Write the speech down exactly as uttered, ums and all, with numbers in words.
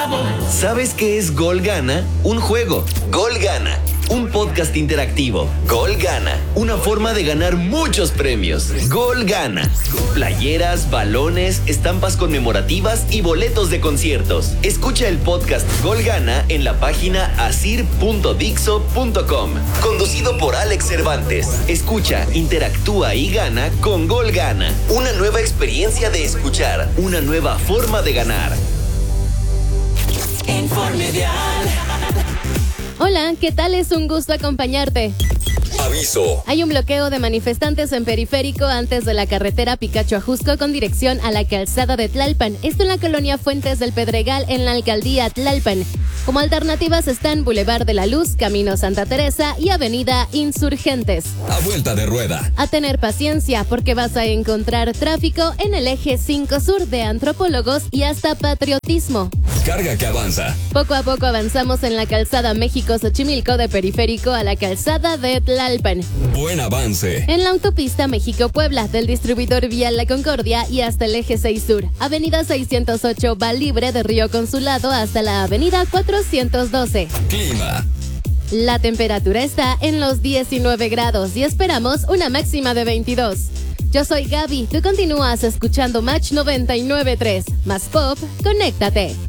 ¿Sabes qué es Gol Gana? Un juego. Gol Gana. Un podcast interactivo. Gol Gana. Una forma de ganar muchos premios. Gol Gana. Playeras, balones, estampas conmemorativas y boletos de conciertos. Escucha el podcast Gol Gana en la página asir punto dixo punto com. Conducido por Alex Cervantes. Escucha, interactúa y gana con Gol Gana. Una nueva experiencia de escuchar. Una nueva forma de ganar. Informedial. Hola, ¿qué tal? Es un gusto acompañarte. Aviso. Hay un bloqueo de manifestantes en Periférico antes de la carretera Picacho-Ajusco con dirección a la calzada de Tlalpan. Esto en la colonia Fuentes del Pedregal en la alcaldía Tlalpan. Como alternativas están Boulevard de la Luz, Camino Santa Teresa y Avenida Insurgentes. A vuelta de rueda. A tener paciencia porque vas a encontrar tráfico en el eje cinco Sur de Antropólogos y hasta Patriotismo. Carga que avanza. Poco a poco avanzamos en la calzada México-Xochimilco de Periférico a la calzada de Tlalpan. Buen avance. En la autopista México-Puebla del distribuidor vial La Concordia y hasta el eje seis Sur. Avenida seiscientos ocho va libre de Río Consulado hasta la avenida cuatrocientos doce. Clima. La temperatura está en los diecinueve grados y esperamos una máxima de veintidós. Yo soy Gaby, tú continúas escuchando Match noventa y nueve punto tres. Más pop, conéctate.